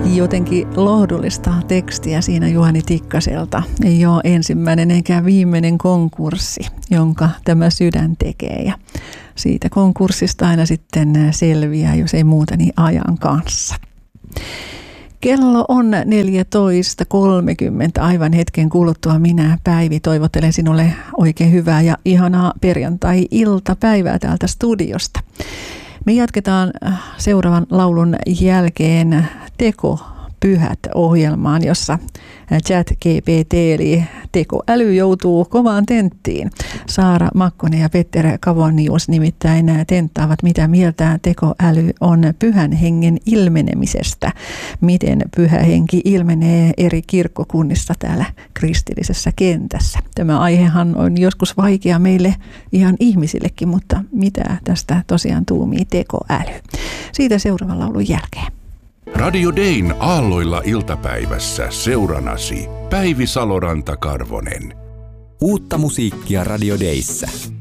jotenkin lohdullista tekstiä siinä Juhani Tikkaselta. Ei ole ensimmäinen eikä viimeinen konkurssi, jonka tämä sydän tekee. Ja siitä konkurssista aina sitten selviää, jos ei muuta, niin ajan kanssa. Kello on 14.30. Aivan hetken kuluttua minä, Päivi, toivottelen sinulle oikein hyvää ja ihanaa perjantai-iltapäivää täältä studiosta. Me jatketaan seuraavan laulun jälkeen Tekopyhät-ohjelmaan, jossa ChatGPT eli tekoäly joutuu kovaan tenttiin. Saara Makkonen ja Petter Kavonius nimittäin tenttaavat, mitä mieltä tekoäly on pyhän hengen ilmenemisestä. Miten pyhä henki ilmenee eri kirkkokunnissa täällä kristillisessä kentässä. Tämä aihehan on joskus vaikea meille ihan ihmisillekin, mutta mitä tästä tosiaan tuumii tekoäly? Siitä seuraavan laulun jälkeen. Radio Dayn aalloilla iltapäivässä seuranasi Päivi Saloranta-Karvonen. Uutta musiikkia Radio Dayssä.